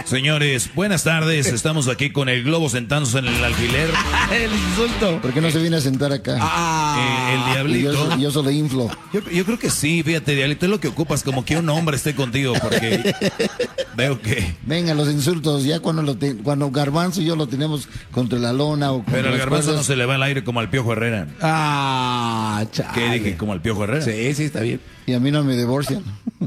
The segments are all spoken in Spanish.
Señores, buenas tardes. Estamos aquí con el globo sentándose en el alfiler. El insulto. ¿Por qué no se viene a sentar acá? El diablito. Yo solo inflo. Yo creo que sí, fíjate, diablito, es lo que ocupas, como que un hombre esté contigo, porque veo que... Venga, los insultos, ya cuando Garbanzo y yo lo tenemos contra la lona o contra Pero al las Garbanzo no cuerdas. se le va el aire como al Piojo Herrera. Chale. ¿Qué dije? ¿Como al Piojo Herrera? Sí, sí, está bien. Y a mí no me divorcian.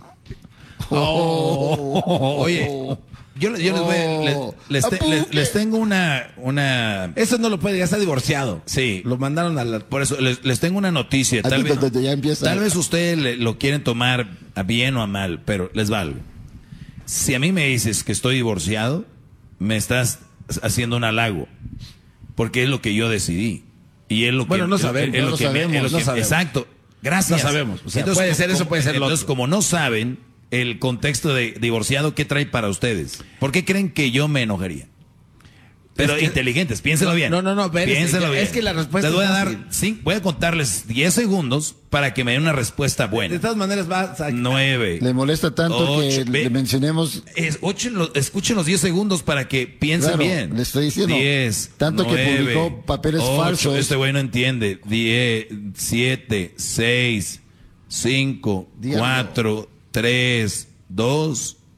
Oye, Yo les tengo una... eso no lo puede, ya está divorciado. Sí. Lo mandaron a la... Por eso les tengo una noticia. Ya empieza. Tal vez ustedes lo quieren tomar a bien o a mal, pero les va algo. Si a mí me dices que estoy divorciado, me estás haciendo un halago, porque es lo que yo decidí. Y es lo Bueno, que... no sabemos, es lo no que me- sabemos, es lo no que- sabemos. Exacto. Gracias. No sabemos. O sea, Entonces, puede ser eso, puede ser lo entonces, otro. como no saben el contexto de divorciado, ¿qué trae para ustedes? ¿Por qué creen que yo me enojaría? Pero Es que- inteligentes, piénselo bien. No, pero Piénselo bien. es que la respuesta Les voy es a dar, fácil. voy a contarles 10 segundos para que me den una respuesta De buena. todas maneras vas a... 9. Le molesta tanto que le mencionemos. Escuchen los 10 segundos para que piensen Claro, bien. le estoy diciendo, 10, tanto que 9, publicó papeles 8, falsos. Este güey no entiende. 10, 7, 6, 5, Diablo. 4, 3, 2,